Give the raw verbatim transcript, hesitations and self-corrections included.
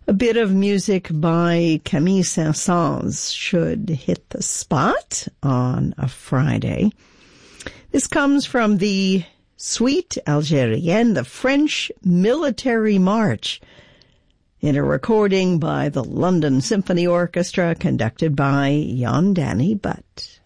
A bit of music by Camille Saint-Saëns should hit the spot on a Friday. This comes from the Suite Algérienne, the French Military March, in a recording by the London Symphony Orchestra conducted by Jan Danny Butt.